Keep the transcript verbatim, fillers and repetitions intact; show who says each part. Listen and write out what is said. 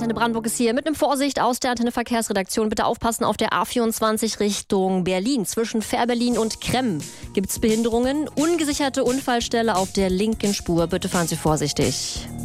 Speaker 1: Antenne Brandenburg ist hier mit einem Vorsicht aus der Antenne Verkehrsredaktion. Bitte aufpassen auf der A vierundzwanzig Richtung Berlin. Zwischen Fährberlin und Kremm gibt es Behinderungen. Ungesicherte Unfallstelle auf der linken Spur. Bitte fahren Sie vorsichtig.